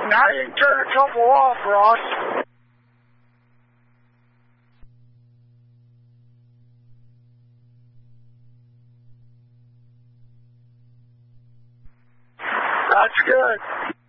how you turn a couple off, Ross. That's good.